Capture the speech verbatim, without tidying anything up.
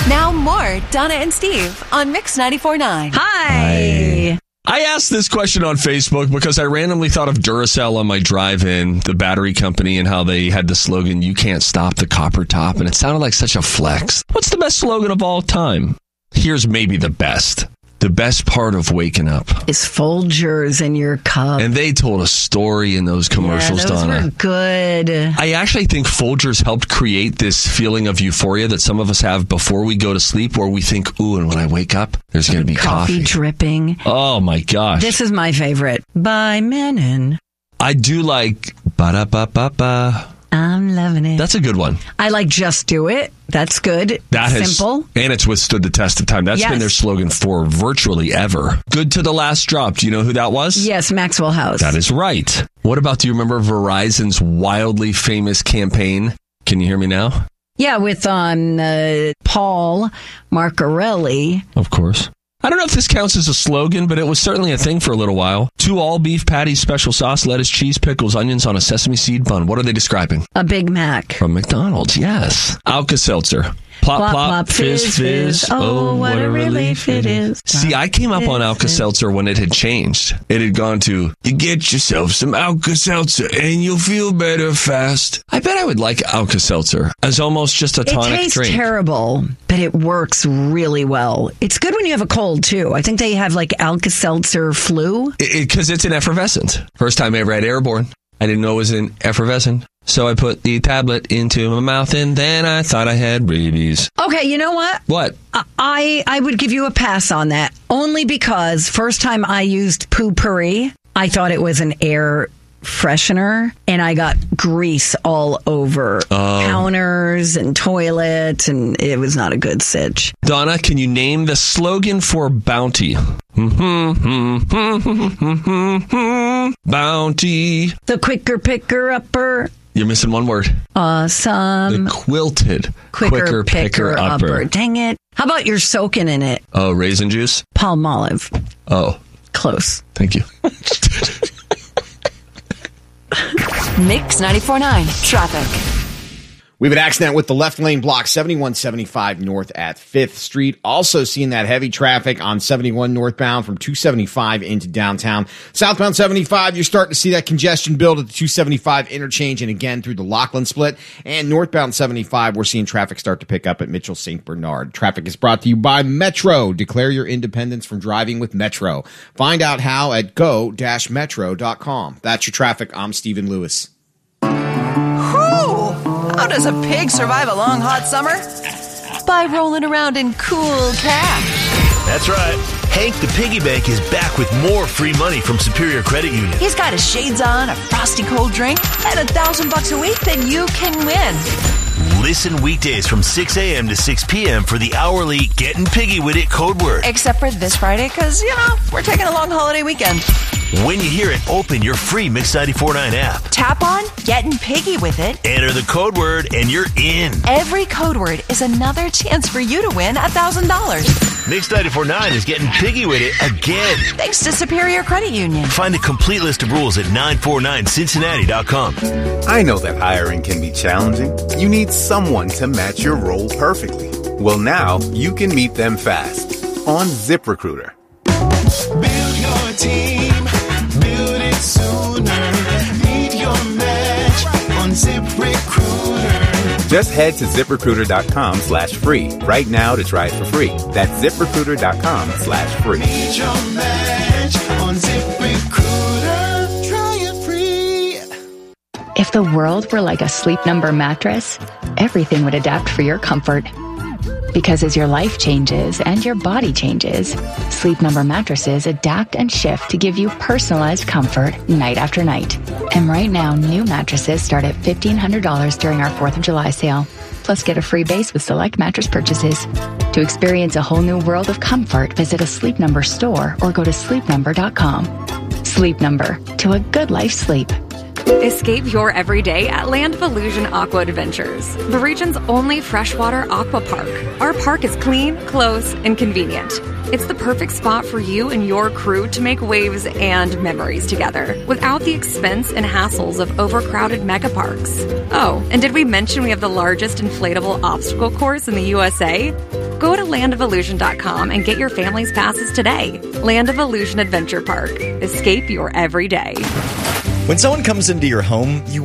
Now more Donna and Steve on Mix ninety-four point nine. Hi. I asked this question on Facebook because I randomly thought of Duracell on my drive-in, the battery company, and how they had the slogan, "You can't stop the copper top," and it sounded like such a flex. What's the best slogan of all time? Here's maybe the best. The best part of waking up is Folgers in your cup. And they told a story in those commercials, yeah, those Donna. Were good. I actually think Folgers helped create this feeling of euphoria that some of us have before we go to sleep, where we think, ooh, and when I wake up, there's going to be coffee. Coffee dripping. Oh, my gosh. This is my favorite. By Menon. I do like ba-da-ba-ba-ba. I'm loving it. That's a good one. I like Just Do It. That's good. That has, simple. And it's withstood the test of time. That's yes. been their slogan for virtually ever. Good to the last drop. Do you know who that was? Yes, Maxwell House. That is right. What about, do you remember Verizon's wildly famous campaign? Can you hear me now? Yeah, with um, uh, Paul Marcarelli. Of course. I don't know if this counts as a slogan, but it was certainly a thing for a little while. Two all-beef patties, special sauce, lettuce, cheese, pickles, onions on a sesame seed bun. What are they describing? A Big Mac. From McDonald's, yes. Alka-Seltzer. Plop, plop, plop, fizz, fizz, fizz. Oh, what a relief it is. See, I came up on Alka-Seltzer when it had changed. It had gone to, you get yourself some Alka-Seltzer and you'll feel better fast. I bet I would like Alka-Seltzer as almost just a tonic drink. It tastes terrible, but it works really well. It's good when you have a cold, too. I think they have like Alka-Seltzer flu. Because it, it, it's an effervescent. First time I ever had Airborne. I didn't know it was an effervescent. So I put the tablet into my mouth, and then I thought I had rabies. Okay, you know what? What? I, I would give you a pass on that, only because first time I used Poo-Pourri, I thought it was an air freshener, and I got grease all over oh. counters and toilets, and it was not a good sitch. Donna, can you name the slogan for Bounty? Bounty. The quicker picker upper. You're missing one word. Awesome. The quilted quicker, quicker picker, picker upper. upper. Dang it. How about you're soaking in it? Oh, raisin juice? Palmolive. Oh. Close. Thank you. Mix ninety-four point nine traffic. We have an accident with the left lane block, seventy-one seventy-five north at fifth Street. Also seeing that heavy traffic on seventy-one northbound from two seventy-five into downtown. Southbound seventy-five, you're starting to see that congestion build at the two seventy-five interchange and again through the Lockland split. And northbound seventy-five, we're seeing traffic start to pick up at Mitchell Saint Bernard. Traffic is brought to you by Metro. Declare your independence from driving with Metro. Find out how at go dash metro dot com. That's your traffic. I'm Stephen Lewis. How does a pig survive a long, hot summer? By rolling around in cool cash. That's right. Hank the Piggy Bank is back with more free money from Superior Credit Union. He's got his shades on, a frosty cold drink, and a thousand bucks a week that you can win. Listen weekdays from six a.m. to six p.m. for the hourly Getting Piggy With It code word. Except for this Friday, because, you know, we're taking a long holiday weekend. When you hear it, open your free Mix ninety-four point nine app. Tap on Getting Piggy With It. Enter the code word and you're in. Every code word is another chance for you to win one thousand dollars. Mix ninety-four point nine is getting piggy with it again. Thanks to Superior Credit Union. Find a complete list of rules at nine four nine cincinnati dot com. I know that hiring can be challenging. You need someone to match your role perfectly. Well, now you can meet them fast on ZipRecruiter. Build your team. Build it sooner. Meet your match on ZipRecruiter. Just head to ZipRecruiter.com slash free right now to try it for free. That's ZipRecruiter.com slash free. Meet your match on ZipRecruiter. Try it free. If the world were like a Sleep Number mattress, everything would adapt for your comfort. Because as your life changes and your body changes, Sleep Number mattresses adapt and shift to give you personalized comfort night after night. And right now, new mattresses start at fifteen hundred dollars during our fourth of July sale. Plus, get a free base with select mattress purchases. To experience a whole new world of comfort, visit a Sleep Number store or go to sleep number dot com. Sleep Number, to a good life sleep. Escape your everyday at Land of Illusion Aqua Adventures, the region's only freshwater aqua park. Our park is clean, close, and convenient. It's the perfect spot for you and your crew to make waves and memories together without the expense and hassles of overcrowded mega parks. Oh, and did we mention we have the largest inflatable obstacle course in the U S A? Go to land of illusion dot com and get your family's passes today. Land of Illusion Adventure Park. Escape your everyday. When someone comes into your home, you